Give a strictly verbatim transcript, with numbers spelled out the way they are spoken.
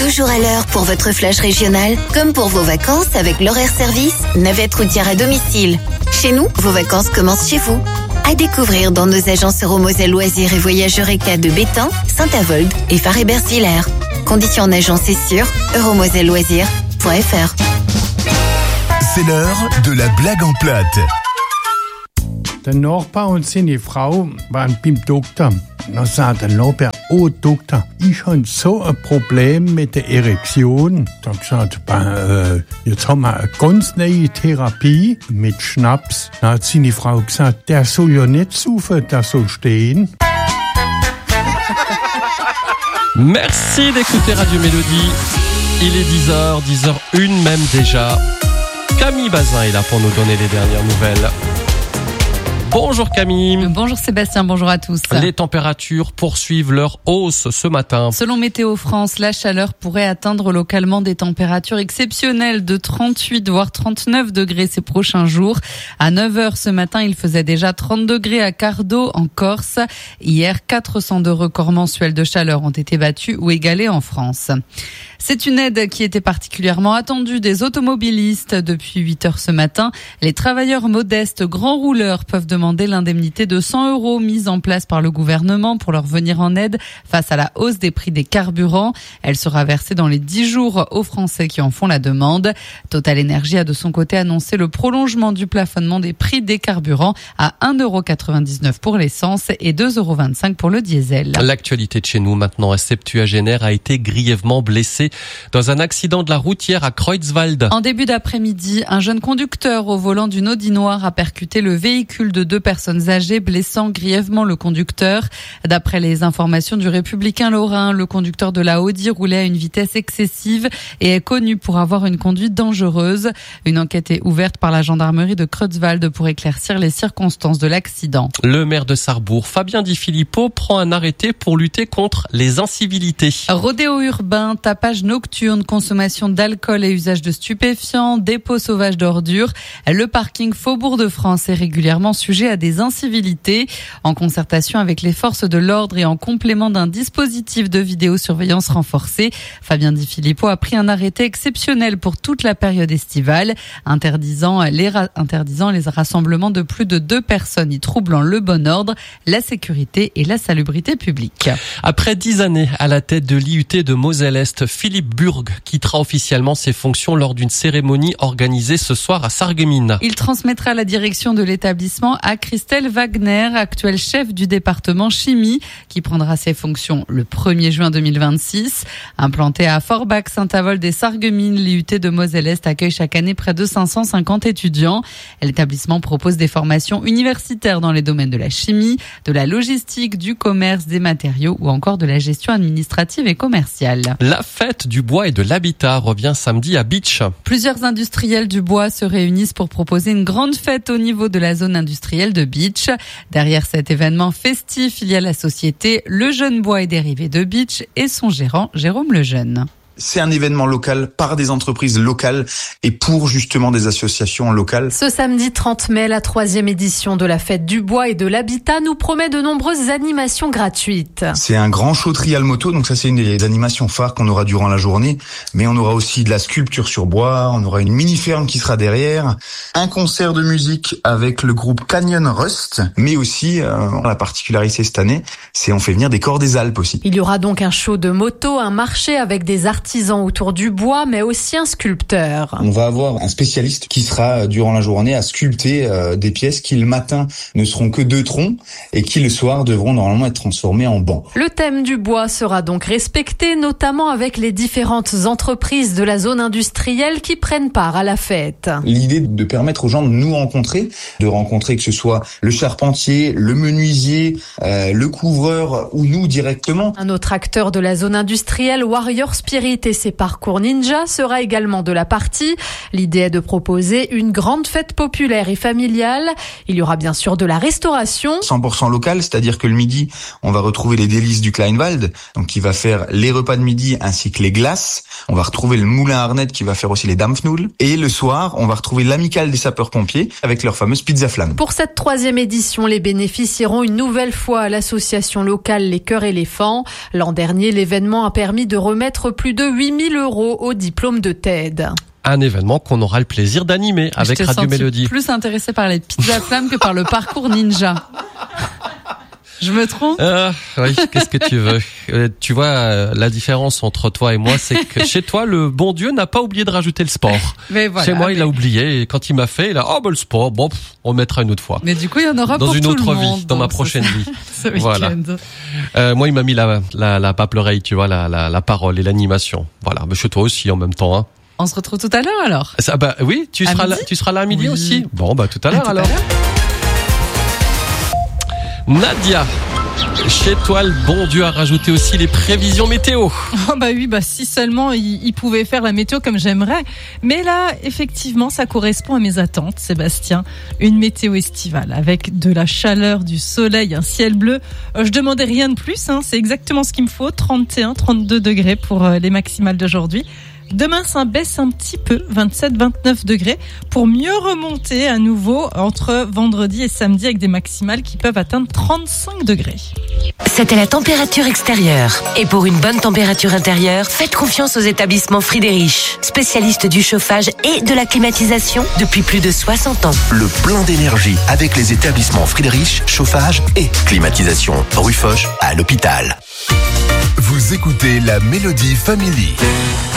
toujours à l'heure pour votre flash régional, comme pour vos vacances avec l'horaire service, navette routière à domicile. Chez nous, vos vacances commencent chez vous. À découvrir dans nos agences Euromoselle Loisirs et Voyages Eureka de Bétain, Saint-Avold et Faré-Bersviller. Conditions en agence et sur euromoselle loisirs point f r. C'est l'heure de la blague en plate. Den Nachbar und seine Frau waren beim Doktor. Dann sagt der Nachbar, oh Doktor, ich habe so ein Problem mit der Erektion. Dann gesagt, ben, äh, jetzt haben wir eine ganz neue Therapie mit Schnaps. Dann hat seine Frau gesagt, der soll ja nicht saufen, der soll stehen. Merci d'écouter Radio Mélodie. Il est dix heures, dix heures une même déjà. Camille Bazin est là pour nous donner les dernières nouvelles. Bonjour Camille. Bonjour Sébastien, bonjour à tous. Les températures poursuivent leur hausse ce matin. Selon Météo France, la chaleur pourrait atteindre localement des températures exceptionnelles de trente-huit voire trente-neuf degrés ces prochains jours. À neuf heures ce matin, il faisait déjà trente degrés à Cardo en Corse. Hier, quatre cent deux records mensuels de chaleur ont été battus ou égalés en France. C'est une aide qui était particulièrement attendue des automobilistes. Depuis huit heures ce matin, les travailleurs modestes grands rouleurs peuvent demander l'indemnité de cent euros mise en place par le gouvernement pour leur venir en aide face à la hausse des prix des carburants. Elle sera versée dans les dix jours aux Français qui en font la demande. Total Energy a de son côté annoncé le prolongement du plafonnement des prix des carburants à un euro quatre-vingt-dix-neuf pour l'essence et deux euros vingt-cinq pour le diesel. L'actualité de chez nous maintenant, un septuagénaire a été grièvement blessé dans un accident de la routière à Kreuzwald. En début d'après-midi, un jeune conducteur au volant d'une Audi noire a percuté le véhicule de deux personnes âgées, blessant grièvement le conducteur. D'après les informations du Républicain lorrain, le conducteur de la Audi roulait à une vitesse excessive et est connu pour avoir une conduite dangereuse. Une enquête est ouverte par la gendarmerie de Kreuzwald pour éclaircir les circonstances de l'accident. Le maire de Sarrebourg, Fabien Di Filippo, prend un arrêté pour lutter contre les incivilités. Rodéo urbain, tapage nocturne, consommation d'alcool et usage de stupéfiants, dépôt sauvage d'ordures. Le parking Faubourg de France est régulièrement sujet à des incivilités. En concertation avec les forces de l'ordre et en complément d'un dispositif de vidéosurveillance renforcé, Fabien Di Filippo a pris un arrêté exceptionnel pour toute la période estivale, interdisant les, ra- interdisant les rassemblements de plus de deux personnes y troublant le bon ordre, la sécurité et la salubrité publique. Après dix années à la tête de l'I U T de Moselle-Est, Philippe Burg quittera officiellement ses fonctions lors d'une cérémonie organisée ce soir à Sarreguemines. Il transmettra la direction de l'établissement à Christelle Wagner, actuelle chef du département chimie, qui prendra ses fonctions le premier juin deux mille vingt-six. Implanté à Forbach, Saint-Avold et Sarreguemines, l'I U T de Moselle-Est accueille chaque année près de cinq cent cinquante étudiants. L'établissement propose des formations universitaires dans les domaines de la chimie, de la logistique, du commerce, des matériaux ou encore de la gestion administrative et commerciale. La fête du bois et de l'habitat revient samedi à Beach. Plusieurs industriels du bois se réunissent pour proposer une grande fête au niveau de la zone industrielle de Beach. Derrière cet événement festif, il y a la société Le Jeune Bois et Dérivés de Beach et son gérant Jérôme Lejeune. C'est un événement local par des entreprises locales et pour justement des associations locales. Ce samedi trente mai, la troisième édition de la fête du bois et de l'habitat nous promet de nombreuses animations gratuites. C'est un grand show trial moto, donc ça c'est une des animations phares qu'on aura durant la journée. Mais on aura aussi de la sculpture sur bois, on aura une mini-ferme qui sera derrière, un concert de musique avec le groupe Canyon Rust, mais aussi, euh, la particularité cette année, c'est on fait venir des corps des Alpes aussi. Il y aura donc un show de moto, un marché avec des artistes artisan autour du bois, mais aussi un sculpteur. On va avoir un spécialiste qui sera durant la journée à sculpter euh, des pièces qui le matin ne seront que deux troncs et qui le soir devront normalement être transformées en bancs. Le thème du bois sera donc respecté, notamment avec les différentes entreprises de la zone industrielle qui prennent part à la fête. L'idée de permettre aux gens de nous rencontrer, de rencontrer que ce soit le charpentier, le menuisier, euh, le couvreur ou nous directement. Un autre acteur de la zone industrielle, Warrior Spirit et ses parcours ninja, sera également de la partie. L'idée est de proposer une grande fête populaire et familiale. Il y aura bien sûr de la restauration. cent pour cent local, c'est-à-dire que le midi, on va retrouver les délices du Kleinwald, donc qui va faire les repas de midi ainsi que les glaces. On va retrouver le moulin à Arnett qui va faire aussi les Dampfnudeln. Et le soir, on va retrouver l'amicale des sapeurs-pompiers avec leur fameuse pizza flamme. Pour cette troisième édition, les bénéficieront une nouvelle fois à l'association locale Les Cœurs Éléphants. L'an dernier, l'événement a permis de remettre plus de de huit mille euros au diplôme de T E D. Un événement qu'on aura le plaisir d'animer avec Je te Radio sens Mélodie. plus intéressé par les pizzas flammes que par le parcours ninja. Je me trompe? Ah, oui, qu'est-ce que tu veux? Euh, tu vois, euh, la différence entre toi et moi, c'est que chez toi, le bon Dieu n'a pas oublié de rajouter le sport. Mais voilà, chez moi, mais... il a oublié. Et quand il m'a fait, il a, oh, bah, le sport, bon, pff, on le mettra une autre fois. Mais du coup, il y en aura dans pour une tout autre le monde, vie, dans ma prochaine vie. Ce voilà. week-end. Euh, moi, il m'a mis la, la, la pape l'oreille, tu vois, la, la, la parole et l'animation. Voilà. Mais chez toi aussi, en même temps, hein. On se retrouve tout à l'heure, alors? Ça, bah, oui, tu à seras midi là, tu seras là à midi oui. aussi. Bon, bah, tout à l'heure, tout alors. Nadia. Chez toi, le bon Dieu a rajouté aussi les prévisions météo. Oh bah oui, bah si seulement il, il pouvait faire la météo comme j'aimerais. Mais là, effectivement, ça correspond à mes attentes, Sébastien. Une météo estivale avec de la chaleur, du soleil, un ciel bleu. Euh, je demandais rien de plus, hein, c'est exactement ce qu'il me faut. trente et un, trente-deux degrés pour euh, les maximales d'aujourd'hui. Demain, ça baisse un petit peu, vingt-sept, vingt-neuf degrés, pour mieux remonter à nouveau entre vendredi et samedi avec des maximales qui peuvent atteindre trente-cinq degrés. C'était la température extérieure. Et pour une bonne température intérieure, faites confiance aux établissements Friedrich, spécialistes du chauffage et de la climatisation depuis plus de soixante ans. Le plein d'énergie avec les établissements Friedrich, chauffage et climatisation. Rue Foch à l'hôpital. Vous écoutez la Mélodie Family.